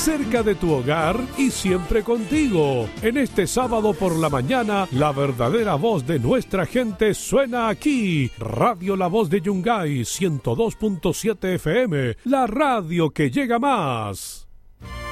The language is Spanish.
cerca de tu hogar y siempre contigo. En este sábado por la mañana, la verdadera voz de nuestra gente suena aquí. Radio La Voz de Yungay 102.7 FM, la radio que llega más.